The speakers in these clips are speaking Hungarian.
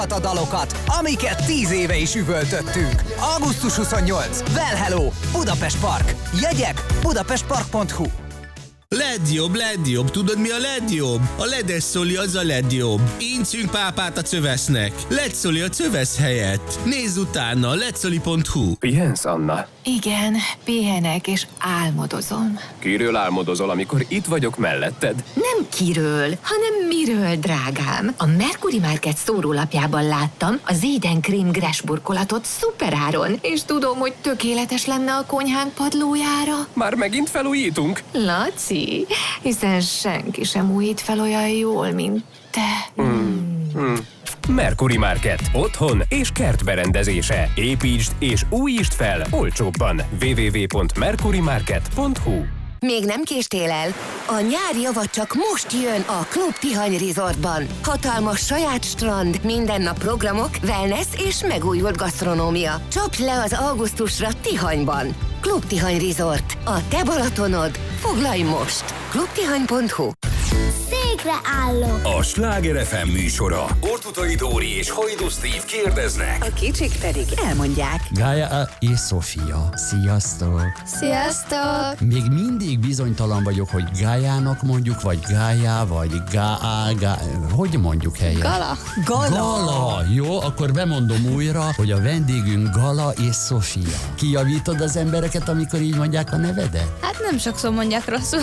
a dalokat, amiket 10 éve is üvöltöttünk. Augusztus 28. Well Hello, Budapest Park. Jegyek budapestpark.hu. Legjobb, tudod mi a legjobb? A ledes szoli az a legjobb. Incünk pápát a cövesznek. Ledszoli a cövesz helyett. Nézz utána, ledszoli.hu. Pihensz, Anna? Igen, pihenek és álmodozom. Kiről álmodozol, amikor itt vagyok melletted? Nem kiről, hanem miről, drágám. A Mercury Market szórólapjában láttam az Eden Cream Gress burkolatot szuperáron, és tudom, hogy tökéletes lenne a konyhánk padlójára. Már megint felújítunk? Laci, hiszen senki sem újít fel olyan jól, mint te. Mercury Market. Otthon és kertberendezése. Építsd és újítsd fel olcsóbban. www.mercurymarket.hu. Még nem késtél el? A nyári java csak most jön a Klub Tihany Resortban. Hatalmas saját strand, minden nap programok, wellness és megújult gasztronómia. Csapd le az augusztusra Tihanyban. Klub Tihany Resort. A te Balatonod. Foglalj most! klubtihany.hu. Székre állok. A Sláger FM műsora. Ortutai Dóri és Hajdú Steve kérdeznek. A kicsik pedig elmondják. Gája és Sofia. Sziasztok! Sziasztok! Még mindig bizonytalan vagyok, hogy Gájának mondjuk, vagy Gájá, vagy hogy mondjuk helyet? Gala! Jó, akkor bemondom újra, hogy a vendégünk Gala és Sofia. Kijavítod az embereket, amikor így mondják a nevedet? Hát nem sokszor mondják rosszul.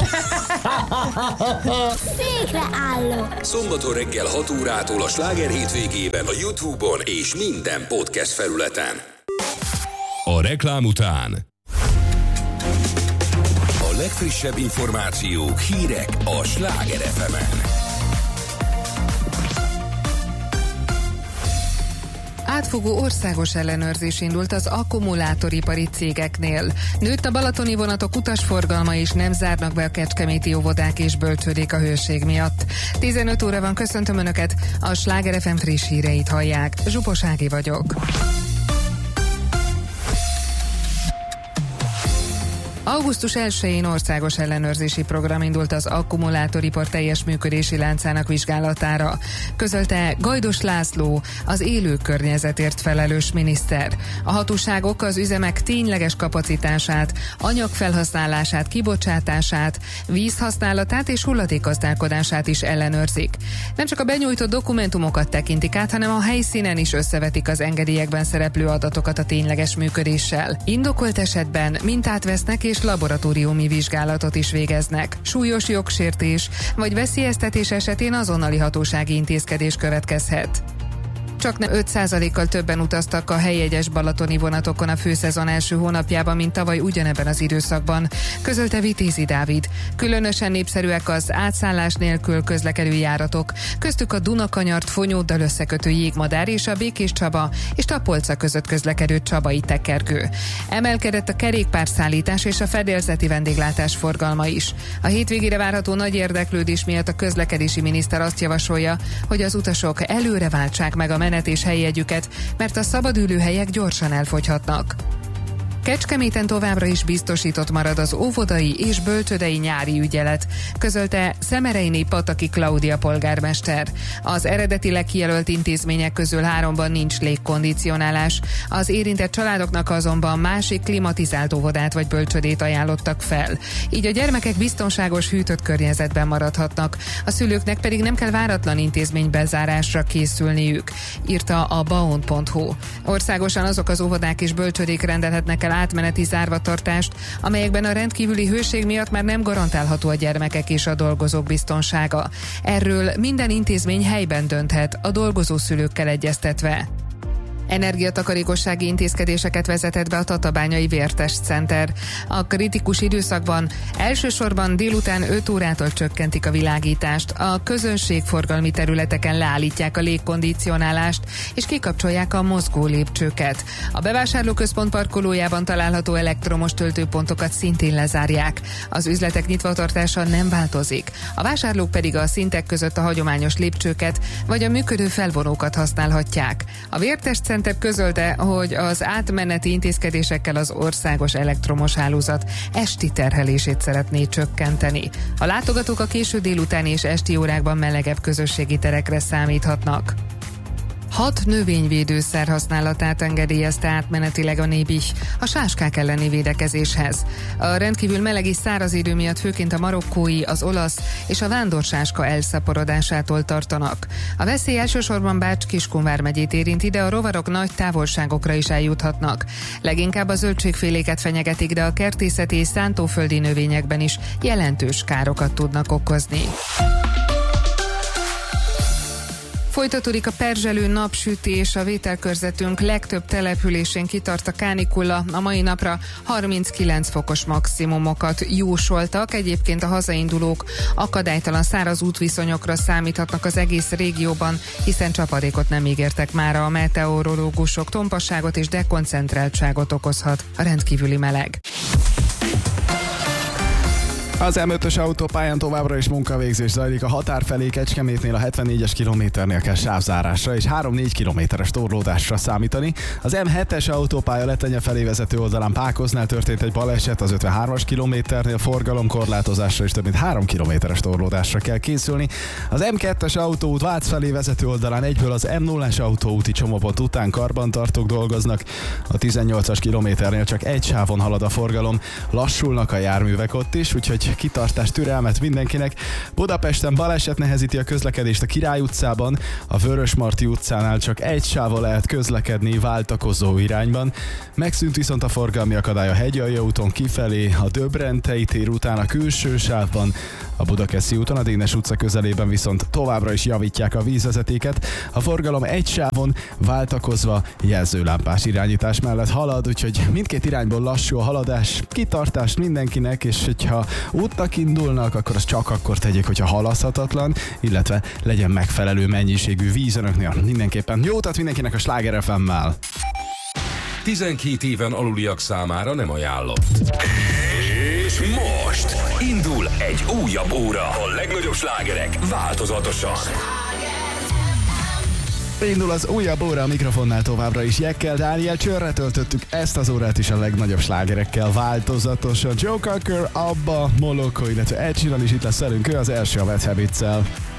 Székre állok. Szombaton reggel 6 órától a Sláger hétvégében a YouTube-on és minden podcast felületen. A reklám után a legfrissebb információk, hírek a Sláger FM-en. Átfogó országos ellenőrzés indult az akkumulátoripari cégeknél. Nőtt a balatoni vonatok utasforgalma és nem zárnak be a kecskeméti óvodák és bölcsődék a hőség miatt. 15 óra van, köszöntöm Önöket, a Sláger FM friss híreit hallják. Zsupos Ági vagyok. Augusztus 1-én országos ellenőrzési program indult az akkumulátoripar teljes működési láncának vizsgálatára. Közölte Gajdos László, az élő környezetért felelős miniszter. A hatóságok az üzemek tényleges kapacitását, anyagfelhasználását, kibocsátását, vízhasználatát és hulladékgazdálkodását is ellenőrzik. Nem csak a benyújtott dokumentumokat tekintik át, hanem a helyszínen is összevetik az engedélyekben szereplő adatokat a tényleges működéssel. Indokolt esetben mintát vesznek és laboratóriumi vizsgálatot is végeznek. Súlyos jogsértés vagy veszélyeztetés esetén azonnali hatósági intézkedés következhet. Csak nem 5%-kal többen utaztak a helyjegyes balatoni vonatokon a főszezon első hónapjában, mint tavaly ugyanebben az időszakban, közölte Vitézi Dávid. Különösen népszerűek az átszállás nélkül közlekedő járatok, köztük a Dunakanyart Fonyóddal összekötő Jégmadár és a Békés Csaba és Tapolca között közlekedő Csabai tekergő. Emelkedett a kerékpárszállítás és a fedélzeti vendéglátás forgalma is. A hétvégére várható nagy érdeklődés miatt a közlekedési miniszter azt javasolja, hogy az utasok előre váltsák meg a menet és helyjegyüket, mert a szabadülőhelyek gyorsan elfogyhatnak. Kecskeméten továbbra is biztosított marad az óvodai és bölcsődei nyári ügyelet, közölte Szemereini Pataki Klaudia polgármester. Az eredetileg kijelölt intézmények közül 3-ban nincs légkondicionálás, az érintett családoknak azonban másik klimatizált óvodát vagy bölcsődét ajánlottak fel. Így a gyermekek biztonságos, hűtött környezetben maradhatnak, a szülőknek pedig nem kell váratlan intézménybezárásra készülniük, írta a baon.hu. Országosan azok az óvodák és bölcsődék rendelhetnek el átmeneti zárvatartást, amelyekben a rendkívüli hőség miatt már nem garantálható a gyermekek és a dolgozók biztonsága. Erről minden intézmény helyben dönthet, a dolgozó szülőkkel egyeztetve. Energiatakarékossági intézkedéseket vezetett be a Tatabányai Vértest Center. A kritikus időszakban elsősorban délután 5 órától csökkentik a világítást, a közönségforgalmi területeken leállítják a légkondicionálást és kikapcsolják a mozgó lépcsőket. A bevásárlóközpont parkolójában található elektromos töltőpontokat szintén lezárják. Az üzletek nyitvatartása nem változik. A vásárlók pedig a szintek között a hagyományos lépcsőket vagy a működő felvonókat használhatják. A Vértest Center közölte, hogy az átmeneti intézkedésekkel az országos elektromos hálózat esti terhelését szeretné csökkenteni. A látogatók a késő délutáni és esti órákban melegebb közösségi terekre számíthatnak. 6 növényvédőszer használatát engedélyezte átmenetileg a Nébih a sáskák elleni védekezéshez. A rendkívül meleg és száraz idő miatt főként a marokkói, az olasz és a vándorsáska elszaporodásától tartanak. A veszély elsősorban Bács-Kiskun vármegyét érinti, de a rovarok nagy távolságokra is eljuthatnak. Leginkább a zöldségféléket fenyegetik, de a kertészeti és szántóföldi növényekben is jelentős károkat tudnak okozni. Folytatódik a perzselő napsütés, a vételkörzetünk legtöbb településén kitart a kánikula. A mai napra 39 fokos maximumokat jósoltak. Egyébként a hazaindulók akadálytalan száraz útviszonyokra számíthatnak az egész régióban, hiszen csapadékot nem ígértek mára. A meteorológusok tompasságot és dekoncentráltságot okozhat a rendkívüli meleg. Az M5-ös autópályán továbbra is munkavégzés zajlik. A határ felé Kecskemétnél a 74-es kilométernél kell sávzárásra és 3-4 kilométeres torlódásra számítani. Az M7-es autópálya Letenye felé vezető oldalán Pákoznál történt egy baleset, az 53-as kilométernél forgalomkorlátozásra és több mint 3 kilométeres torlódásra kell készülni. Az M2-es autóút Vác felé vezető oldalán egyből az M0-es autóúti csomópont után karbantartók dolgoznak. A 18-as kilométernél csak egy sávon halad a forgalom, lassulnak a járművek ott is, úgyhogy kitartás, türelmet mindenkinek. Budapesten baleset nehezíti a közlekedést a Király utcában, a Vörösmarty utcánál csak egy sávon lehet közlekedni váltakozó irányban. Megszűnt viszont a forgalmi akadály a Hegyalja úton kifelé, a Döbrentei tér után a külső sávban, a Budakeszi úton a Dénes utca közelében viszont továbbra is javítják a vízvezetéket. A forgalom egy sávon váltakozva jelzőlámpás irányítás mellett halad, úgyhogy mindkét irányból lassú a haladás. Kitartást mindenkinek, és hogyha útnak indulnak, akkor azt csak akkor tegyék, hogyha halaszthatatlan, illetve legyen megfelelő mennyiségű víz önöknél. Mindenképpen jó utat mindenkinek a Sláger FM-mel! 12 éven aluliak számára nem ajánlott. És most indul egy újabb óra. A legnagyobb slágerek változatosan. Indul az újabb óra, a mikrofonnál továbbra is Jekkel, Dániel Csörre töltöttük ezt az órát is a legnagyobb slágerekkel változatosan. Joe Cocker, Abba, Moloko, illetve Ed Sheeran is itt lesz velünk, ő az első a Bad Habits-szel.